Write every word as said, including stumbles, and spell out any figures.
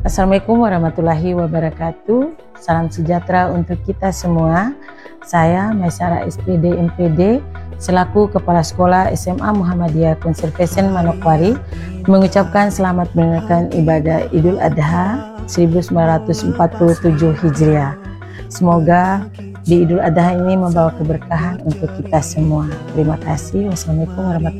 Assalamualaikum warahmatullahi wabarakatuh. Salam sejahtera untuk kita semua. Saya Maisara S P D M P D selaku Kepala Sekolah S M A Muhammadiyah Conservation Manokwari mengucapkan selamat menunaikan ibadah Idul Adha seribu sembilan ratus empat puluh tujuh Hijriah. Semoga di Idul Adha ini membawa keberkahan untuk kita semua. Terima kasih. Wassalamualaikum warahmatullahi wabarakatuh.